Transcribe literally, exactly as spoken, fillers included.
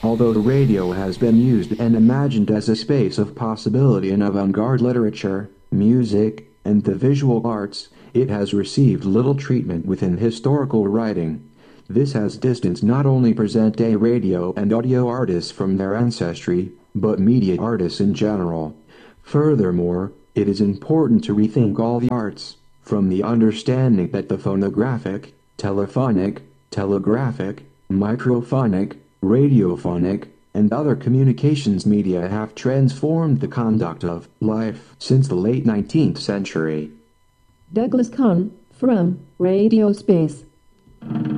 Although radio has been used and imagined as a space of possibility in avant-garde literature, music, and the visual arts, it has received little treatment within historical writing. This has distanced not only present-day radio and audio artists from their ancestry, but media artists in general. Furthermore, it is important to rethink all the arts, from the understanding that the phonographic, telephonic, telegraphic, microphonic, radiophonic, and other communications media have transformed the conduct of life since the late nineteenth century. Douglas Kahn, from Radio Space.